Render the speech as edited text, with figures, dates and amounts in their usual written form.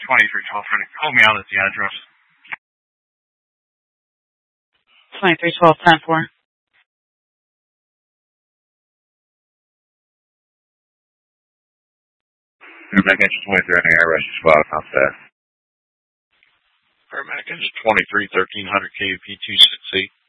Call me out at the address. 2312-10-4. Paramedic Engine 23 on the air rescue squad, how's that? Paramedic Engine 23, 1300 KUP 268.